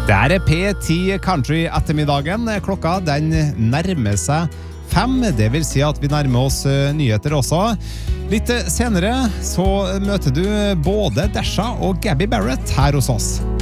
Der P10 Country ettermiddagen. Klokka den nærmer seg 5, det vil si at vi nærmer oss nyheter også. Litt senere så møter du både Dasha og Gabby Barrett her hos oss.